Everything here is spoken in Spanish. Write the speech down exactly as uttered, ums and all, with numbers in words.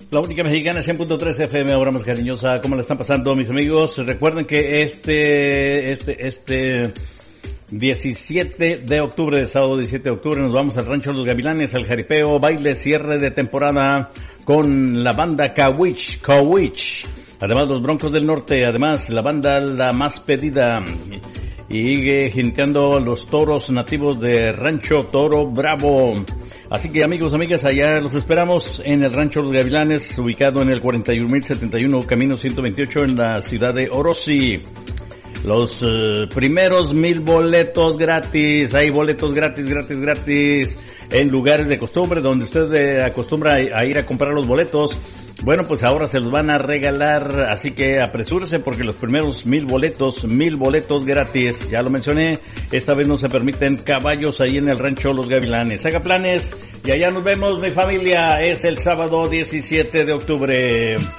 La única mexicana, cien punto tres F M, ahora más cariñosa. ¿Cómo la están pasando, mis amigos? Recuerden que este, este, este diecisiete de octubre, sábado diecisiete de octubre, nos vamos al Rancho Los Gavilanes, al jaripeo, baile, cierre de temporada con la banda Kawich, Kawich. Además, los Broncos del Norte, además, la banda La Más Pedida. Y jinteando los toros nativos de Rancho Toro Bravo. Así que, amigos, amigas, allá los esperamos en el Rancho Los Gavilanes, ubicado en el cuarenta y un mil setenta y uno, camino ciento veintiocho, en la ciudad de Orosi. Los uh, primeros mil boletos gratis, hay boletos gratis, gratis, gratis, en lugares de costumbre, donde usted eh, acostumbra a, a ir a comprar los boletos. Bueno, pues ahora se los van a regalar, así que apresúrese porque los primeros mil boletos, mil boletos gratis, ya lo mencioné, esta vez no se permiten caballos ahí en el Rancho Los Gavilanes. Haga planes y allá nos vemos, mi familia, es el sábado diecisiete de octubre.